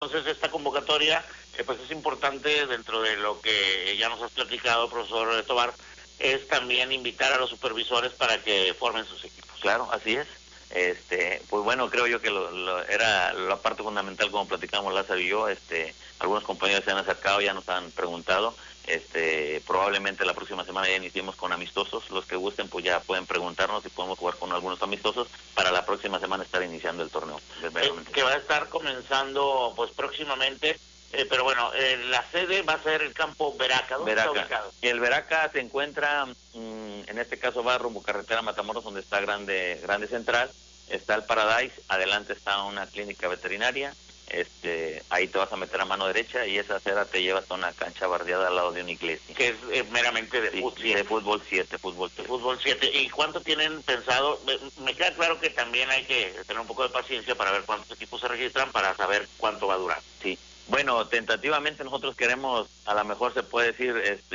entonces esta convocatoria pues es importante dentro de lo que ya nos has platicado, profesor Tobar, es también invitar a los supervisores para que formen sus equipos. Claro, así es. Pues bueno, creo yo que era la parte fundamental, como platicamos Lázaro y yo. Algunos compañeros se han acercado, ya nos han preguntado. Probablemente la próxima semana ya iniciemos con amistosos. Los que gusten pues ya pueden preguntarnos si podemos jugar con algunos amistosos para la próxima semana estar iniciando el torneo. Que va a estar comenzando pues próximamente, pero bueno, la sede va a ser el campo Veraca. ¿Dónde está ubicado? El Veraca se encuentra, en este caso va rumbo carretera Matamoros, donde está Grande Central, está el Paradise, adelante está una clínica veterinaria. Ahí te vas a meter a mano derecha y esa acera te llevas a una cancha bardeada al lado de una iglesia. Que es meramente de fútbol 7. De fútbol 7. Fútbol 7. ¿Y cuánto tienen pensado? Me queda claro que también hay que tener un poco de paciencia para ver cuántos equipos se registran para saber cuánto va a durar. Sí. Bueno, tentativamente nosotros queremos, a lo mejor se puede decir,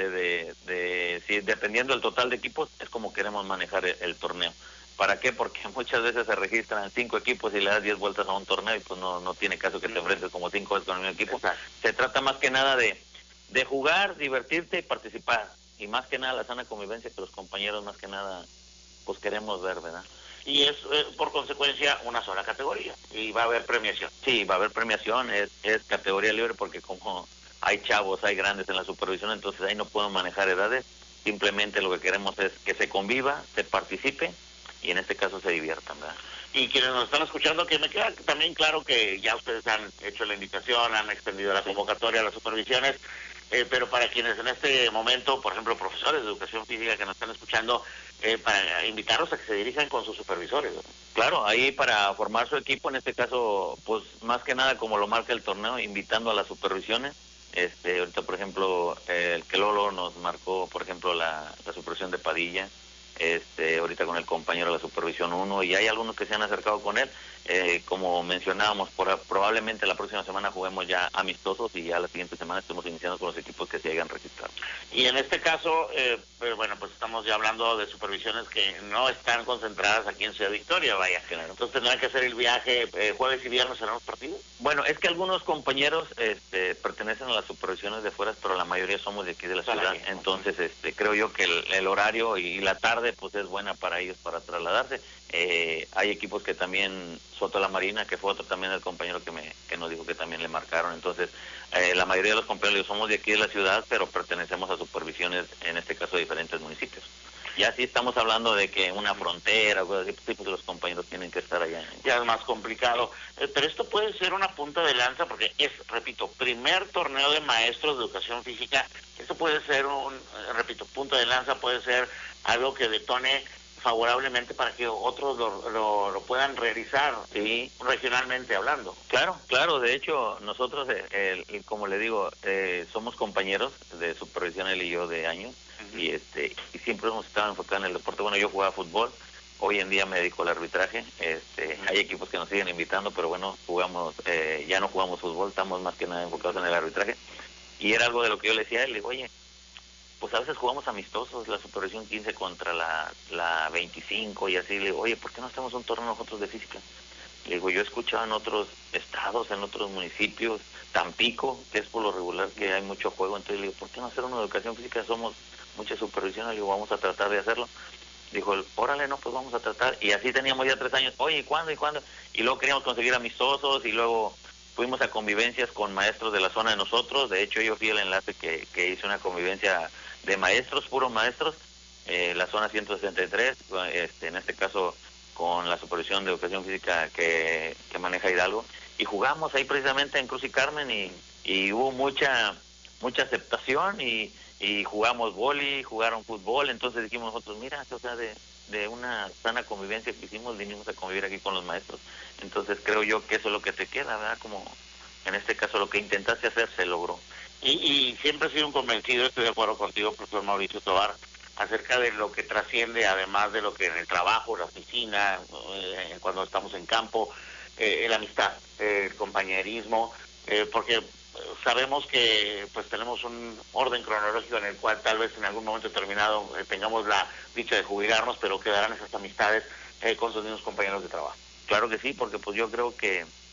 si dependiendo del total de equipos, es como queremos manejar el torneo. ¿Para qué? Porque muchas veces se registran 5 equipos y le das 10 vueltas a un torneo y pues no tiene caso que te enfrentes como 5 veces con el mismo equipo. Exacto. Se trata más que nada de jugar, divertirte y participar. Y más que nada la sana convivencia que los compañeros más que nada pues queremos ver, ¿verdad? Y es por consecuencia una sola categoría y va a haber premiación. Sí, va a haber premiación, es categoría libre porque como hay chavos, hay grandes en la supervisión, entonces ahí no podemos manejar edades. Simplemente lo que queremos es que se conviva, se participe y en este caso se diviertan, ¿verdad? Y quienes nos están escuchando, que me queda también claro que ya ustedes han hecho la invitación, han extendido la convocatoria, las supervisiones, pero para quienes en este momento, por ejemplo, profesores de educación física que nos están escuchando, para invitarlos a que se dirijan con sus supervisores, ¿no? Claro, ahí para formar su equipo, en este caso, pues más que nada como lo marca el torneo, invitando a las supervisiones. Ahorita, por ejemplo, el que Lolo nos marcó, por ejemplo, la supervisión de Padilla. Ahorita con el compañero de la supervisión 1 y hay algunos que se han acercado con él, como mencionábamos, probablemente la próxima semana juguemos ya amistosos y ya la siguiente semana estemos iniciando con los equipos que se hayan registrado. Y en este caso, bueno, pues estamos ya hablando de supervisiones que no están concentradas aquí en Ciudad Victoria, vaya. Claro. Entonces tendrán que hacer el viaje jueves y viernes en los partidos. Bueno, es que algunos compañeros pertenecen a las supervisiones de fuera, pero la mayoría somos de aquí de la ciudad. Entonces, creo yo que el horario y la tarde pues es buena para ellos para trasladarse. Hay equipos que también, Soto La Marina, que fue otro también el compañero que nos dijo que también le marcaron. Entonces, la mayoría de los compañeros somos de aquí de la ciudad, pero pertenecemos a supervisiones, en este caso, de diferentes municipios. Ya sí estamos hablando de que una frontera, pues los compañeros tienen que estar allá. Ya es más complicado. Pero esto puede ser una punta de lanza porque es, repito, primer torneo de maestros de educación física. Esto puede ser repito, punta de lanza, puede ser algo que detone favorablemente para que otros lo puedan realizar, sí, regionalmente hablando. Claro, de hecho nosotros, como le digo, somos compañeros de supervisión él y yo de años. Y siempre hemos estado enfocados en el deporte. Bueno, yo jugaba fútbol, hoy en día me dedico al arbitraje. Hay equipos que nos siguen invitando, pero bueno, ya no jugamos fútbol, estamos más que nada enfocados en el arbitraje. Y era algo de lo que yo le decía a él, le digo, oye, pues a veces jugamos amistosos, la supervisión 15 contra la 25 y así. Le digo, oye, ¿por qué no hacemos un torneo nosotros de física? Le digo, yo he escuchado en otros estados, en otros municipios, Tampico, que es por lo regular que hay mucho juego, entonces le digo, ¿por qué no hacer una educación física? Somos mucha supervisión, le digo, vamos a tratar de hacerlo. Dijo, órale, no, pues vamos a tratar. Y así teníamos ya 3 años, oye, ¿y cuándo? Y luego queríamos conseguir amistosos y luego fuimos a convivencias con maestros de la zona de nosotros. De hecho, yo fui el enlace que hice una convivencia de maestros, puros maestros, la zona 163, en este caso con la supervisión de educación física que maneja Hidalgo, y jugamos ahí precisamente en Cruz y Carmen y hubo mucha aceptación y jugamos vóley, jugaron fútbol. Entonces dijimos nosotros, mira, o sea, de una sana convivencia que hicimos, vinimos a convivir aquí con los maestros. Entonces creo yo que eso es lo que te queda, ¿verdad? Como en este caso lo que intentaste hacer se logró. Y siempre he sido un convencido, estoy de acuerdo contigo, profesor Mauricio Tobar, acerca de lo que trasciende, además de lo que en el trabajo, la oficina, cuando estamos en campo, la amistad, el compañerismo, porque sabemos que pues tenemos un orden cronológico en el cual tal vez en algún momento determinado tengamos la dicha de jubilarnos, pero quedarán esas amistades con sus mismos compañeros de trabajo. Claro que sí, porque pues yo creo que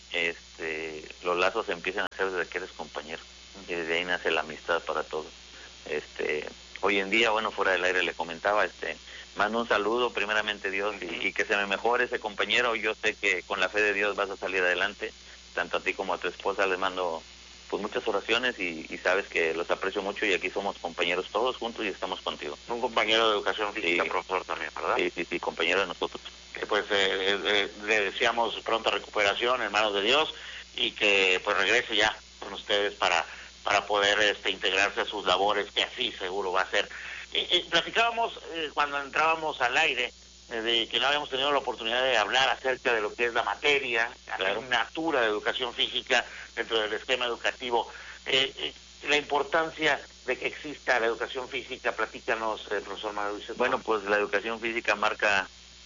los lazos se empiezan a hacer desde que eres compañero, y desde ahí nace la amistad para todos. Hoy en día, bueno, fuera del aire le comentaba, mando un saludo, primeramente Dios, y que se me mejore ese compañero. Yo sé que con la fe de Dios vas a salir adelante, tanto a ti como a tu esposa. Les mando pues muchas oraciones y sabes que los aprecio mucho, y aquí somos compañeros todos juntos y estamos contigo. Un compañero de educación física, Sí. Profesor, también, ¿verdad? Sí, compañero de nosotros. Pues le deseamos pronta recuperación en manos de Dios, y que pues regrese ya con ustedes para poder integrarse a sus labores, que así seguro va a ser. Platicábamos cuando entrábamos al aire de que no habíamos tenido la oportunidad de hablar acerca de lo que es la materia, la asignatura de educación física dentro del esquema educativo. La importancia de que exista la educación física, platícanos, profesor Mauricio. Bueno, pues la educación física marca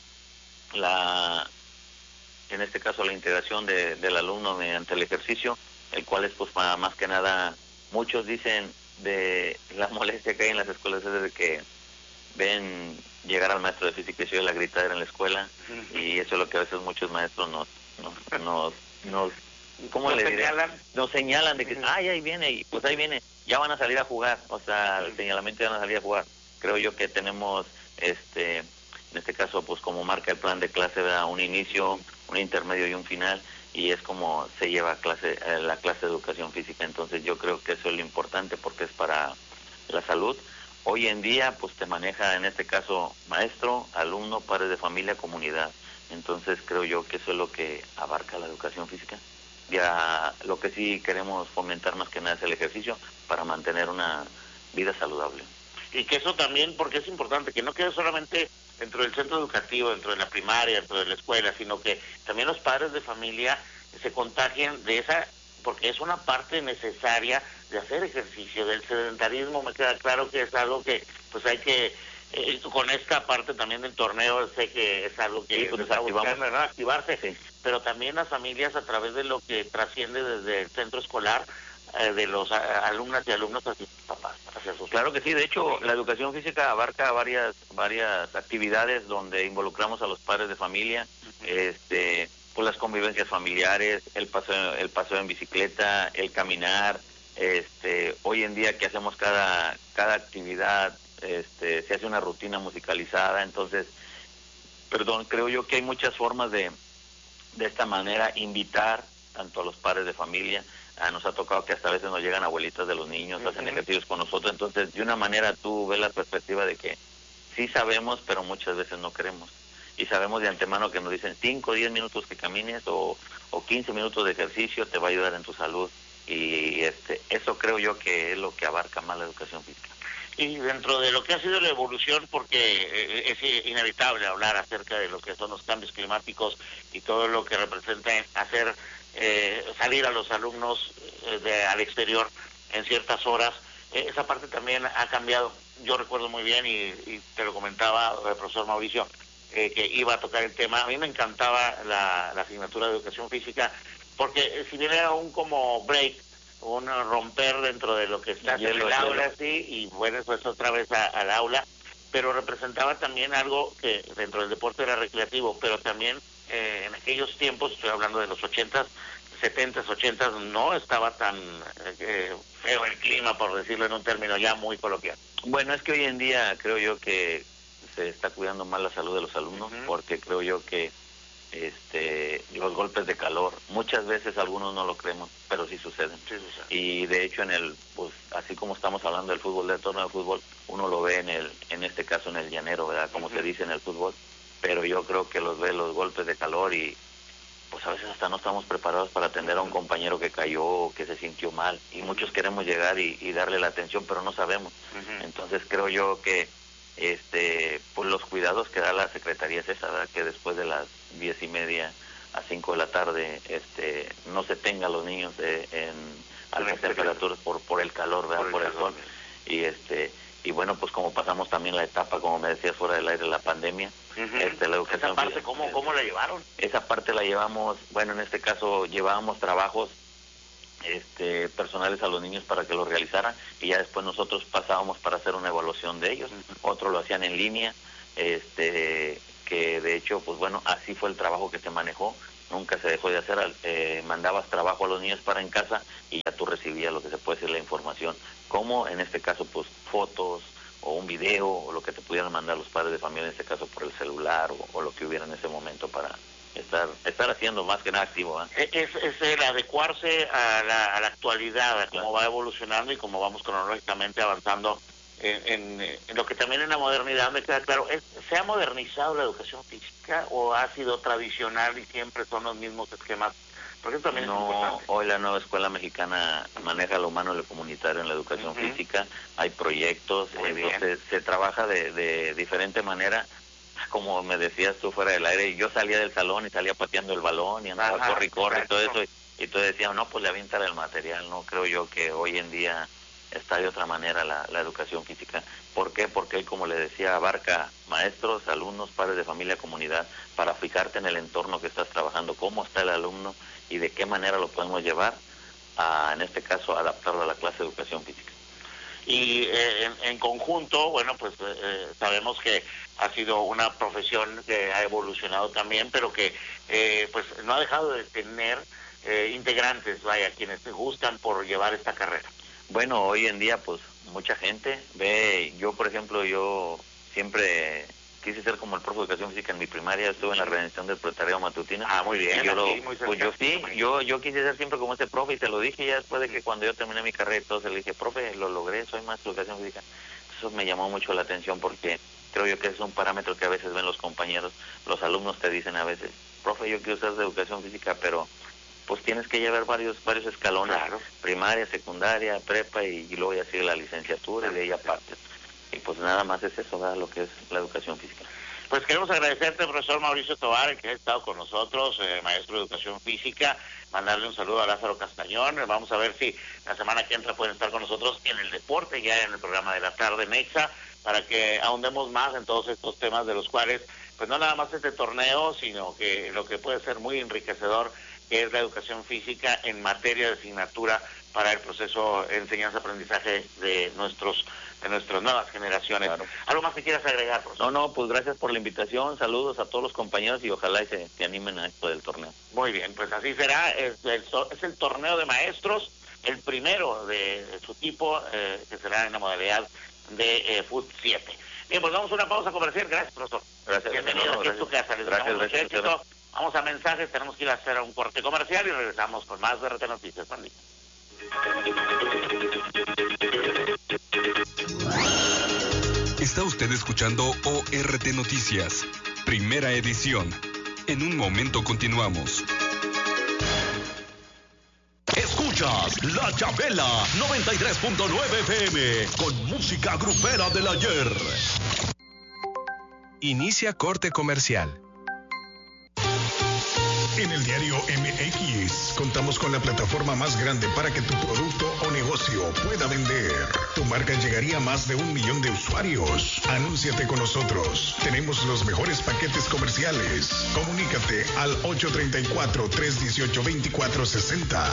en este caso la integración del alumno mediante el ejercicio, el cual es pues más que nada, muchos dicen de la molestia que hay en las escuelas es de que ven llegar al maestro de física y se oye la gritadera en la escuela, y eso es lo que a veces muchos maestros ¿cómo le diré? Nos señalan de que, ay, ahí viene, y pues ahí viene, ya van a salir a jugar, o sea, el señalamiento ya van a salir a jugar. Creo yo que tenemos, en este caso, pues como marca el plan de clase, ¿verdad? Un inicio, un intermedio y un final, y es como se lleva la clase de educación física. Entonces yo creo que eso es lo importante, porque es para la salud. Hoy en día, pues te maneja, en este caso, maestro, alumno, padres de familia, comunidad. Entonces creo yo que eso es lo que abarca la educación física. Ya lo que sí queremos fomentar más que nada es el ejercicio para mantener una vida saludable. Y que eso también, porque es importante, que no quede solamente dentro del centro educativo, dentro de la primaria, dentro de la escuela, sino que también los padres de familia se contagien de esa, porque es una parte necesaria de hacer ejercicio. Del sedentarismo me queda claro que es algo que pues hay que, con esta parte también del torneo, sé que es algo que pues está buscando, ¿no? Activarse, sí. Pero también las familias, a través de lo que trasciende desde el centro escolar, de los alumnas y alumnos hacia sus papás, hacia sus... Claro que sí. De hecho, la educación física abarca varias actividades donde involucramos a los padres de familia, pues las convivencias familiares, el paseo en bicicleta, el caminar. Hoy en día que hacemos cada actividad, se hace una rutina musicalizada. Entonces, creo yo que hay muchas formas de esta manera invitar tanto a los padres de familia. Nos ha tocado que hasta a veces nos llegan abuelitas de los niños, hacen ejercicios con nosotros. Entonces, de una manera tú ves la perspectiva de que sí sabemos, pero muchas veces no queremos. Y sabemos de antemano que nos dicen 5 o 10 minutos que camines o 15 minutos de ejercicio te va a ayudar en tu salud. Y eso creo yo que es lo que abarca más la educación física. Y dentro de lo que ha sido la evolución, porque es inevitable hablar acerca de lo que son los cambios climáticos y todo lo que representa hacer salir a los alumnos al exterior en ciertas horas, esa parte también ha cambiado. Yo recuerdo muy bien, y te lo comentaba el profesor Mauricio, que iba a tocar el tema. A mí me encantaba la asignatura de educación física, porque si bien era un como break, un romper dentro de lo que está en el aula, sí, y bueno, pues otra vez al aula, pero representaba también algo que dentro del deporte era recreativo, pero también en aquellos tiempos, estoy hablando de los 80s, 70s, 80s, no estaba tan feo el clima, por decirlo en un término ya muy coloquial. Bueno, es que hoy en día creo yo que se está cuidando más la salud de los alumnos, porque creo yo que los golpes de calor, muchas veces algunos no lo creemos, pero sí suceden. Y de hecho pues así como estamos hablando del fútbol, del torneo de fútbol, uno lo ve en este caso en el llanero, ¿verdad? Como se dice en el fútbol, pero yo creo que los golpes de calor, y pues a veces hasta no estamos preparados para atender a un compañero que cayó o que se sintió mal, y muchos queremos llegar y darle la atención, pero no sabemos. Entonces creo yo que pues los cuidados que da la Secretaría es esa, ¿verdad? Que después de las 10:30 a 5 de la tarde no se tenga a los niños en altas temperaturas por el calor, ¿verdad? Por el sol. Y bueno, pues como pasamos también la etapa, como me decías fuera del aire, la pandemia, la educación. ¿Esa parte cómo la llevaron? Esa parte la llevamos, bueno, en este caso llevábamos trabajos personales a los niños para que lo realizaran, y ya después nosotros pasábamos para hacer una evaluación de ellos. Otros lo hacían en línea, que de hecho, pues bueno, así fue el trabajo que se manejó. nunca se dejó de hacer. Mandabas trabajo a los niños para en casa y ya tú recibías lo que se puede decir la información, como en este caso pues fotos o un video o lo que te pudieran mandar los padres de familia, en este caso por el celular o lo que hubiera en ese momento para estar haciendo más que nada activo. Es el adecuarse a la actualidad, a cómo va evolucionando y cómo vamos cronológicamente avanzando en lo que también en la modernidad me queda claro. ¿Se ha modernizado la educación física o ha sido tradicional y siempre son los mismos esquemas? Porque eso también es importante. Hoy la nueva escuela mexicana maneja lo humano y lo comunitario en la educación física, hay proyectos, se trabaja de diferente manera. Como me decías tú fuera del aire, yo salía del salón y salía pateando el balón y andaba corre y todo eso, y tú decías, no, pues le avientan el material. No creo yo que hoy en día está de otra manera la educación física. ¿Por qué? Porque él, como le decía, abarca maestros, alumnos, padres de familia, comunidad, para fijarte en el entorno que estás trabajando, cómo está el alumno y de qué manera lo podemos llevar a, en este caso, adaptarlo a la clase de educación física. Y en conjunto, bueno, pues sabemos que ha sido una profesión que ha evolucionado también, pero que pues no ha dejado de tener integrantes, vaya, quienes te gustan por llevar esta carrera. Bueno, hoy en día pues mucha gente ve, yo por ejemplo, yo siempre quise ser como el profe de educación física en mi primaria, estuve en la redención del proletariado matutino. Muy bien. Yo quise ser siempre como ese profe y se lo dije ya después de que cuando yo terminé mi carrera y todo, se le dije, profe, lo logré, soy maestro de educación física. Eso me llamó mucho la atención porque creo yo que es un parámetro que a veces ven los compañeros, los alumnos te dicen a veces, profe, yo quiero ser de educación física, pero pues tienes que llevar varios escalones, primaria, secundaria, prepa y luego ya sigue la licenciatura y de ahí aparte. Y pues nada más es eso, ¿verdad? Lo que es la educación física. Pues queremos agradecerte, profesor Mauricio Tovar, que ha estado con nosotros, maestro de educación física, mandarle un saludo a Lázaro Castañón. Vamos a ver si la semana que entra pueden estar con nosotros en el deporte, ya en el programa de la tarde, Nexa, para que ahondemos más en todos estos temas de los cuales, pues no nada más este torneo, sino que lo que puede ser muy enriquecedor, que es la educación física en materia de asignatura para el proceso de enseñanza-aprendizaje de nuestras nuevas generaciones. Claro. ¿Algo más que quieras agregar, profesor? No, pues gracias por la invitación, saludos a todos los compañeros y ojalá y se animen a esto del torneo. Muy bien, pues así será, es el torneo de maestros, el primero de su tipo, que será en la modalidad de Fut 7. Bien, pues vamos a una pausa comercial. Gracias, profesor. Gracias. Bienvenido aquí a tu casa. Les damos mucho éxito. Vamos a mensajes, tenemos que ir a hacer un corte comercial y regresamos con más de RT Noticias. Pandita. Está usted escuchando ORT Noticias, primera edición. En un momento continuamos. Escuchas La Chabela 93.9 FM con música grupera del ayer. Inicia corte comercial. En el diario MX contamos con la plataforma más grande para que tu producto o negocio pueda vender. Tu marca llegaría a más de 1 millón de usuarios. Anúnciate con nosotros. Tenemos los mejores paquetes comerciales. Comunícate al 834-318-2460.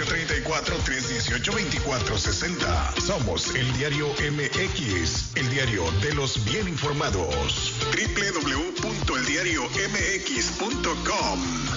834-318-2460. Somos el diario MX, el diario de los bien informados. www.eldiariomx.com.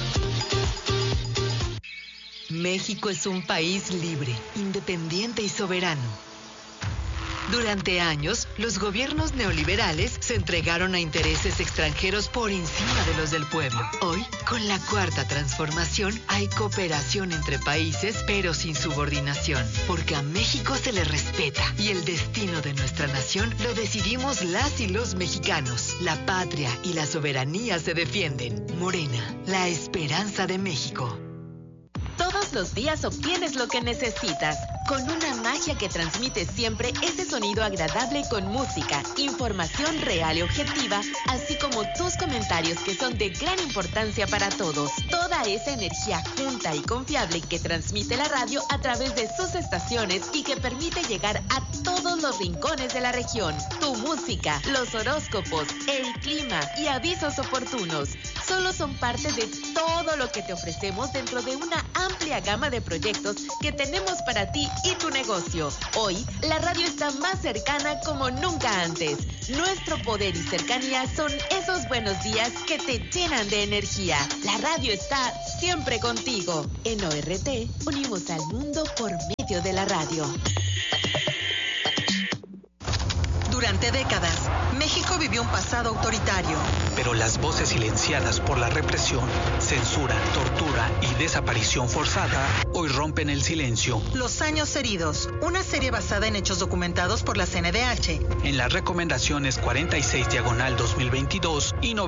México es un país libre, independiente y soberano. Durante años, los gobiernos neoliberales se entregaron a intereses extranjeros por encima de los del pueblo. Hoy, con la Cuarta Transformación, hay cooperación entre países, pero sin subordinación, porque a México se le respeta y el destino de nuestra nación lo decidimos las y los mexicanos. La patria y la soberanía se defienden. Morena, la esperanza de México. Todos los días obtienes lo que necesitas, con una magia que transmite siempre ese sonido agradable con música, información real y objetiva, así como tus comentarios que son de gran importancia para todos. Toda esa energía junta y confiable que transmite la radio a través de sus estaciones y que permite llegar a todos los rincones de la región. Tu música, los horóscopos, el clima y avisos oportunos solo son parte de todo lo que te ofrecemos dentro de una amplia gama de proyectos que tenemos para ti y tu negocio. Hoy, la radio está más cercana como nunca antes. Nuestro poder y cercanía son esos buenos días que te llenan de energía. La radio está siempre contigo. En ORT, unimos al mundo por medio de la radio. Durante décadas, México vivió un pasado autoritario. Pero las voces silenciadas por la represión, censura, tortura y desaparición forzada hoy rompen el silencio. Los años heridos, una serie basada en hechos documentados por la CNDH. En las recomendaciones 46/2022 y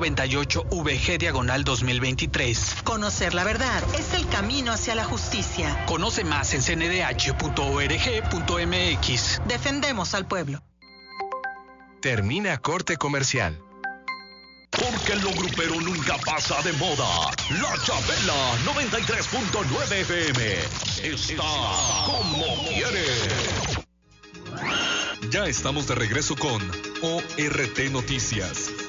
98/VG/2023. Conocer la verdad es el camino hacia la justicia. Conoce más en cndh.org.mx. Defendemos al pueblo. Termina corte comercial. Porque lo grupero nunca pasa de moda. La Chabela 93.9 FM está como quiere. Ya estamos de regreso con ORT Noticias.